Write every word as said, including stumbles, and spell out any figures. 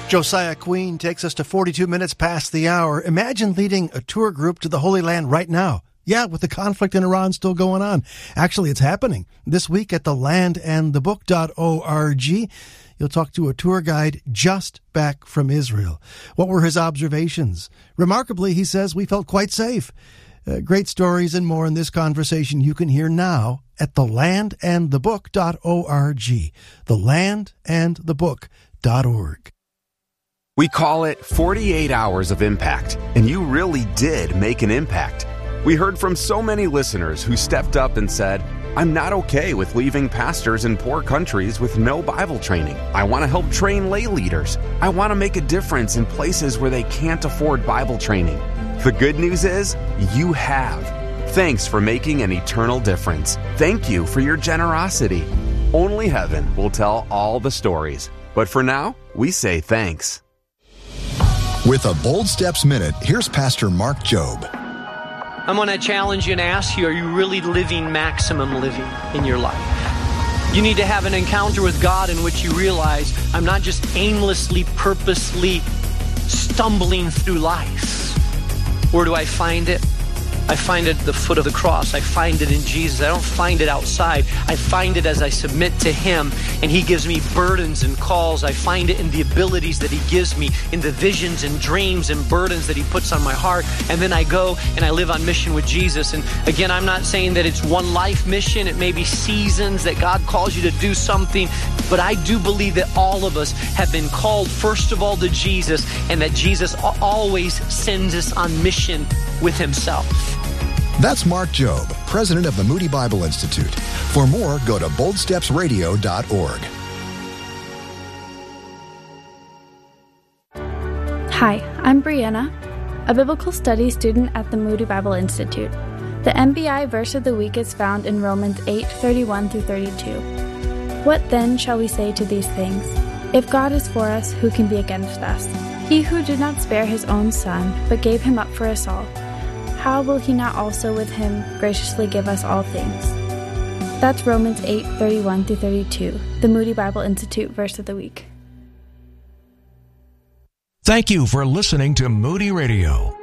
Josiah Queen takes us to forty-two minutes past the hour. Imagine leading a tour group to the Holy Land right now. Yeah, with the conflict in Iran still going on. Actually, it's happening. This week at the land and the book dot org, you'll talk to a tour guide just back from Israel. What were his observations? Remarkably, he says, we felt quite safe. Uh, great stories and more in this conversation you can hear now at the land and the book dot org. the land and the book dot org. We call it forty-eight hours of impact, and you really did make an impact. We heard from so many listeners who stepped up and said, I'm not okay with leaving pastors in poor countries with no Bible training. I want to help train lay leaders. I want to make a difference in places where they can't afford Bible training. The good news is, you have. Thanks for making an eternal difference. Thank you for your generosity. Only heaven will tell all the stories. But for now, we say thanks. With a Bold Steps Minute, here's Pastor Mark Jobe. I'm going to challenge you and ask you, are you really living maximum living in your life? You need to have an encounter with God in which you realize, I'm not just aimlessly, purposely stumbling through life. Where do I find it? I find it at the foot of the cross. I find it in Jesus. I don't find it outside. I find it as I submit to Him, and He gives me burdens and calls. I find it in the abilities that He gives me, in the visions and dreams and burdens that He puts on my heart. And then I go and I live on mission with Jesus. And again, I'm not saying that it's one life mission. It may be seasons that God calls you to do something. But I do believe that all of us have been called, first of all, to Jesus, and that Jesus always sends us on mission with Himself. That's Mark Jobe, president of the Moody Bible Institute. For more, go to bold steps radio dot org. Hi, I'm Brianna, a biblical studies student at the Moody Bible Institute. The M B I verse of the week is found in Romans eight, thirty-one through thirty-two. What then shall we say to these things? If God is for us, who can be against us? He who did not spare his own son, but gave him up for us all, how will He not also with Him graciously give us all things? That's Romans eight, thirty-one through thirty-two, the Moody Bible Institute verse of the week. Thank you for listening to Moody Radio.